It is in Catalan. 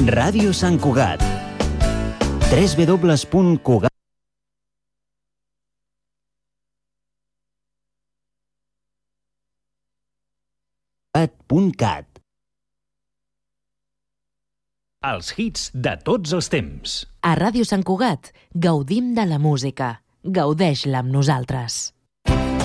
Ràdio Sant Cugat. www.cugat.cat. Els hits de tots els temps. A Ràdio Sant Cugat gaudim de la música. Gaudeix-la amb nosaltres.